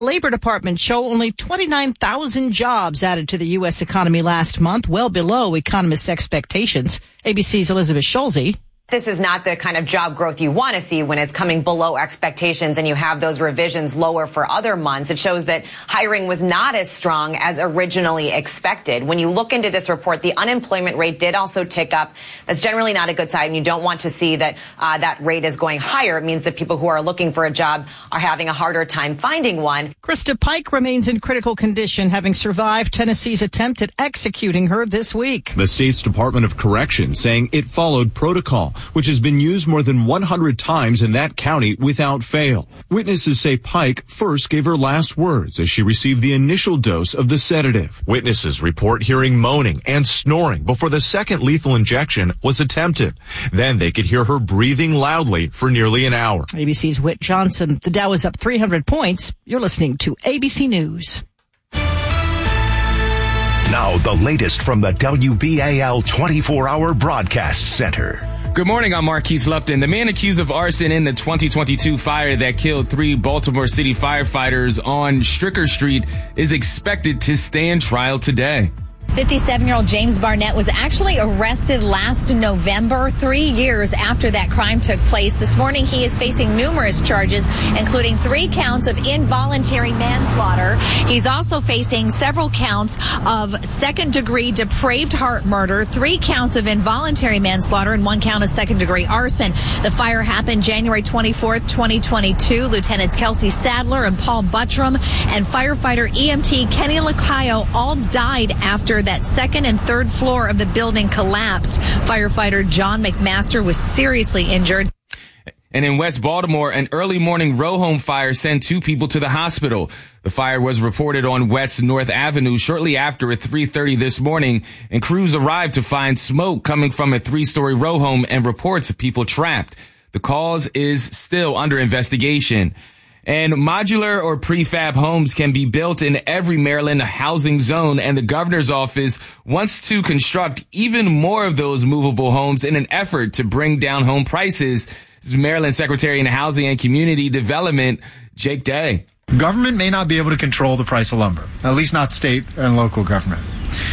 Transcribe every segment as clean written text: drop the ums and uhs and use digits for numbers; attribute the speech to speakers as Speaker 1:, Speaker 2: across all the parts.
Speaker 1: Labor Department show only 29,000 jobs added to the U.S. economy last month, well below economists' expectations. ABC's Elizabeth Schulze.
Speaker 2: This is not the kind of job growth you want to see when it's coming below expectations and you have those revisions lower for other months. It shows that hiring was not as strong as originally expected. When you look into this report, the unemployment rate did also tick up. That's generally not a good sign. You don't want to see that that rate is going higher. It means that people who are looking for a job are having a harder time finding one.
Speaker 1: Krista Pike remains in critical condition, having survived Tennessee's attempt at executing her this week.
Speaker 3: The state's Department of Corrections saying it followed protocol, which has been used more than 100 times in that county without fail. Witnesses say Pike first gave her last words as she received the initial dose of the sedative. Witnesses report hearing moaning and snoring before the second lethal injection was attempted. Then they could hear her breathing loudly for nearly an hour.
Speaker 1: ABC's Whit Johnson. The Dow is up 300 points. You're listening to ABC News.
Speaker 4: Now the latest from the WBAL 24-hour broadcast center.
Speaker 5: Good morning, I'm Marquise Lupton. The man accused of arson in the 2022 fire that killed 3 Baltimore City firefighters on Stricker Street is expected to stand trial today.
Speaker 6: 57-year-old James Barnett was actually arrested last November, 3 years after that crime took place. This morning, he is facing numerous charges, including 3 counts of involuntary manslaughter. He's also facing several counts of second-degree depraved heart murder, 3 counts of involuntary manslaughter, and 1 count of second-degree arson. The fire happened January 24th, 2022. Lieutenants Kelsey Sadler and Paul Buttram and firefighter EMT Kenny Lacayo all died after that second and third floor of the building collapsed. Firefighter John McMaster was seriously injured.
Speaker 5: And in West Baltimore, an early morning row home fire sent 2 people to the hospital. The fire was reported on West North Avenue shortly after at 3:30 this morning, and crews arrived to find smoke coming from a 3-story row home and reports of people trapped. The cause is still under investigation. And modular or prefab homes can be built in every Maryland housing zone, and the governor's office wants to construct even more of those movable homes in an effort to bring down home prices. This is Maryland Secretary in Housing and Community Development, Jake Day.
Speaker 7: Government may not be able to control the price of lumber, at least not state and local government.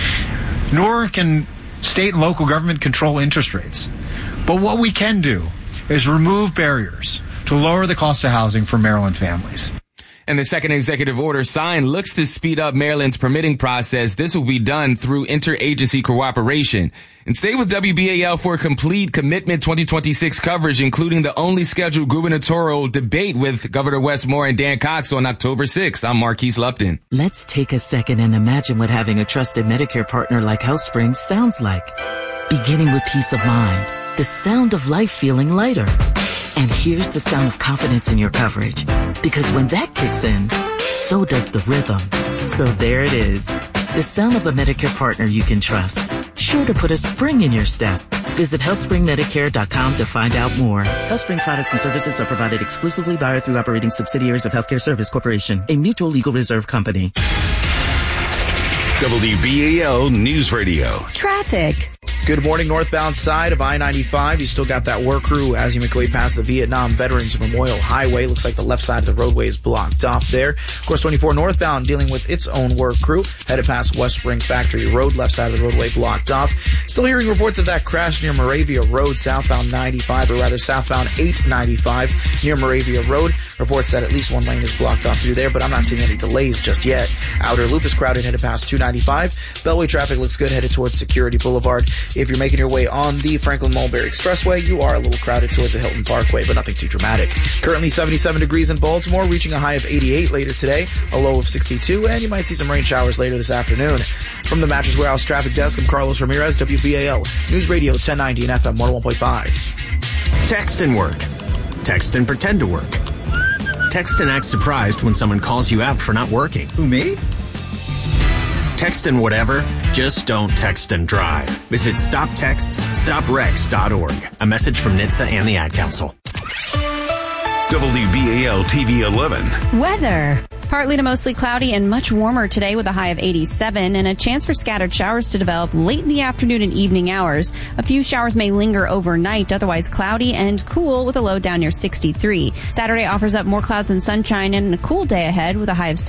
Speaker 7: Nor can state and local government control interest rates. But what we can do is remove barriers to lower the cost of housing for Maryland families.
Speaker 5: And the second executive order signed looks to speed up Maryland's permitting process. This will be done through interagency cooperation. And stay with WBAL for complete Commitment 2026 coverage, including the only scheduled gubernatorial debate with Governor Wes Moore and Dan Cox on October 6th. I'm Marquise Lupton.
Speaker 8: Let's take a second and imagine what having a trusted Medicare partner like HealthSpring sounds like. Beginning with peace of mind, the sound of life feeling lighter. And here's the sound of confidence in your coverage. Because when that kicks in, so does the rhythm. So there it is. The sound of a Medicare partner you can trust. Sure to put a spring in your step. Visit HealthSpringMedicare.com to find out more. HealthSpring products and services are provided exclusively by or through operating subsidiaries of Healthcare Service Corporation, a mutual legal reserve company.
Speaker 4: WBAL News Radio.
Speaker 9: Traffic.
Speaker 10: Good morning, northbound side of I-95. You still got that work crew as you make your way past the Vietnam Veterans Memorial Highway. Looks like the left side of the roadway is blocked off there. Of course, 24 northbound dealing with its own work crew. Headed past West Spring Factory Road, left side of the roadway blocked off. Still hearing reports of that crash near Moravia Road, southbound 95, or rather southbound 895 near Moravia Road. Reports that at least one lane is blocked off through there, but I'm not seeing any delays just yet. Outer loop is crowded, headed past 295. Beltway traffic looks good, headed towards Security Boulevard. If you're making your way on the Franklin-Mulberry Expressway, you are a little crowded towards the Hilton Parkway, but nothing too dramatic. Currently 77 degrees in Baltimore, reaching a high of 88 later today, a low of 62, and you might see some rain showers later this afternoon. From the Mattress Warehouse Traffic Desk, I'm Carlos Ramirez, WBAL News Radio 1090 and FM 101.5.
Speaker 11: Text and work. Text and pretend to work. Text and act surprised when someone calls you out for not working.
Speaker 12: Who, me?
Speaker 11: Text and whatever, just don't text and drive. Visit StopTextsStopWrecks.org. A message from NHTSA and the Ad Council.
Speaker 4: WBAL TV 11.
Speaker 9: Weather. Partly to mostly cloudy and much warmer today with a high of 87 and a chance for scattered showers to develop late in the afternoon and evening hours. A few showers may linger overnight, otherwise cloudy and cool with a low down near 63. Saturday offers up more clouds and sunshine and a cool day ahead with a high of